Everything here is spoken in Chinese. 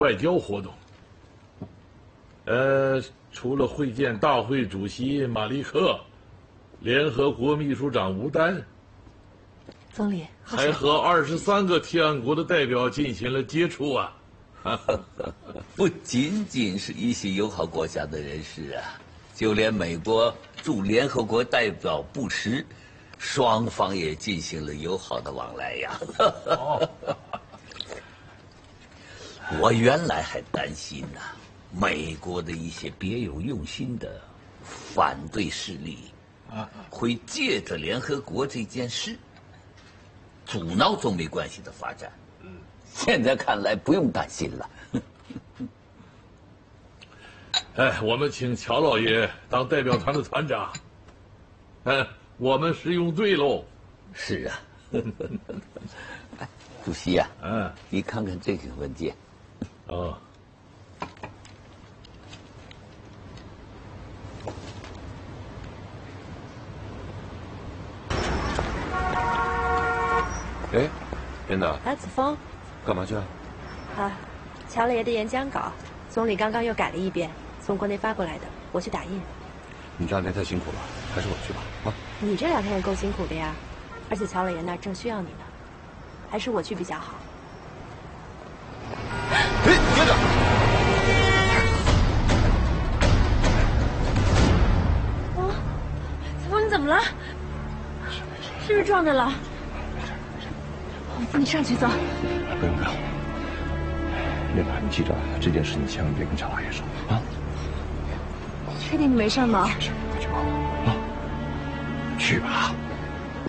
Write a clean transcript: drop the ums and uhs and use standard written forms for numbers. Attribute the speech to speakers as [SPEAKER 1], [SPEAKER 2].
[SPEAKER 1] 外交活动。除了会见大会主席马利克，联合国秘书长吴丹，
[SPEAKER 2] 总理
[SPEAKER 1] 还和23个提案国的代表进行了接触啊。
[SPEAKER 3] 不仅仅是一些友好国家的人士啊，就连美国驻联合国代表布什，双方也进行了友好的往来呀。我原来还担心呢，美国的一些别有用心的反对势力会借着联合国这件事阻挠中美关系的发展。现在看来不用担心了。
[SPEAKER 1] 我们请乔老爷当代表团的团长。我们是用对喽。
[SPEAKER 3] 是啊。主席呀，你看看这个文件。
[SPEAKER 1] 哦。
[SPEAKER 4] 哎，编导。
[SPEAKER 2] 子枫，
[SPEAKER 4] 干嘛去了？
[SPEAKER 2] 乔老爷的演讲稿，总理刚刚又改了一遍，从国内发过来的，我去打印。
[SPEAKER 4] 你这2天太辛苦了，还是我去吧。啊，
[SPEAKER 2] 你这2天也够辛苦的呀，而且乔老爷那儿正需要你呢，还是我去比较好。
[SPEAKER 4] 哎，接着。
[SPEAKER 2] 子枫，你怎么了？是不是撞着了？我扶你上去走。
[SPEAKER 4] 不用。那个，你记着这件事，你千万别跟乔老爷说啊。
[SPEAKER 2] 确定你没事吗？
[SPEAKER 4] 没事，快去吧。啊，去吧。